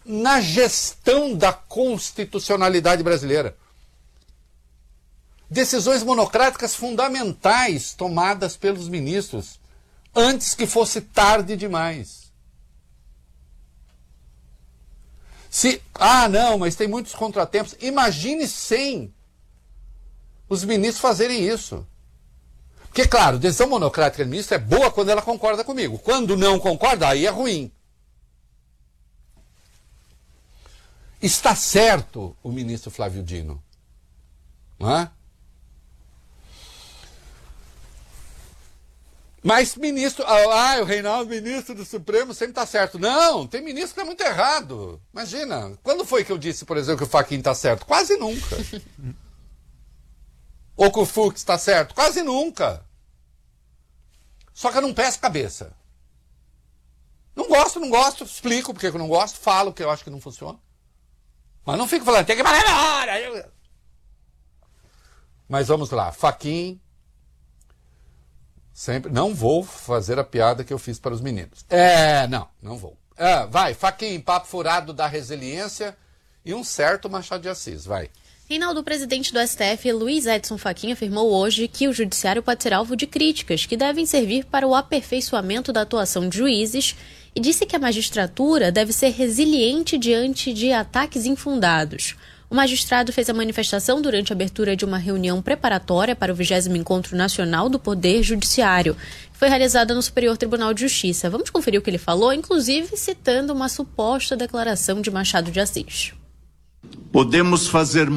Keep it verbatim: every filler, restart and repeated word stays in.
na gestão da constitucionalidade brasileira. Decisões monocráticas fundamentais tomadas pelos ministros, antes que fosse tarde demais. Se, ah, não, mas tem muitos contratempos. Imagine sem os ministros fazerem isso. Porque, claro, decisão monocrática do ministro é boa quando ela concorda comigo. Quando não concorda, aí é ruim. Está certo o ministro Flávio Dino, não é? Mas ministro, ah, o Reinaldo, ministro do Supremo, sempre está certo. Não, tem ministro que é muito errado. Imagina, quando foi que eu disse, por exemplo, que o Fachin está certo? Quase nunca. Ou que o Fux está certo? Quase nunca. Só que eu não peço cabeça. Não gosto, não gosto, explico porque eu não gosto, falo que eu acho que não funciona. Mas não fico falando, tem que parar na hora. Mas vamos lá, Fachin... Sempre, não vou fazer a piada que eu fiz para os meninos. É, não, não vou. É, vai, Fachin, papo furado da resiliência e um certo Machado de Assis, vai. Reinaldo, o presidente do S T F, Luiz Edson Fachin, afirmou hoje que o judiciário pode ser alvo de críticas que devem servir para o aperfeiçoamento da atuação de juízes e disse que a magistratura deve ser resiliente diante de ataques infundados. O magistrado fez a manifestação durante a abertura de uma reunião preparatória para o vigésimo Encontro Nacional do Poder Judiciário, que foi realizada no Superior Tribunal de Justiça. Vamos conferir o que ele falou, inclusive citando uma suposta declaração de Machado de Assis. Podemos fazer